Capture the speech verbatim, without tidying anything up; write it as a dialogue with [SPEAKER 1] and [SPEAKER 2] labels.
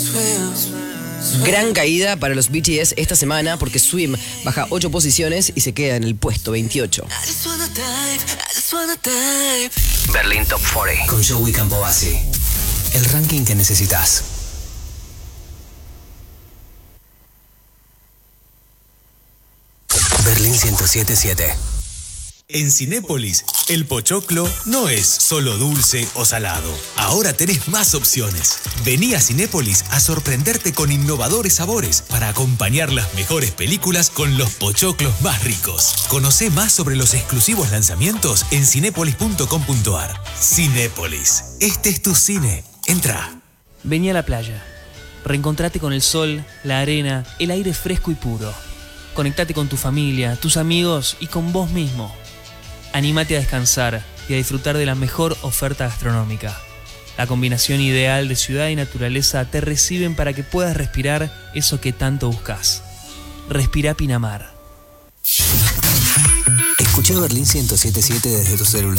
[SPEAKER 1] Gran caída para los B T S esta semana porque Swim baja ocho posiciones y se queda en el puesto veintiocho.
[SPEAKER 2] Berlín Top cuarenta con Joey Campobasi. El ranking que necesitas. Berlín ciento siete punto siete.
[SPEAKER 3] En Cinépolis, el pochoclo no es solo dulce o salado. Ahora tenés más opciones. Vení a Cinépolis a sorprenderte con innovadores sabores para acompañar las mejores películas con los pochoclos más ricos. Conocé más sobre los exclusivos lanzamientos en cinépolis punto com punto a r. Cinépolis, este es tu cine. Entra.
[SPEAKER 4] Vení a la playa. Reencontrate con el sol, la arena, el aire fresco y puro. Conectate con tu familia, tus amigos y con vos mismo. Anímate a descansar y a disfrutar de la mejor oferta gastronómica. La combinación ideal de ciudad y naturaleza te reciben para que puedas respirar eso que tanto buscas. Respira Pinamar.
[SPEAKER 2] Escucha Berlín ciento siete punto siete desde tu celular.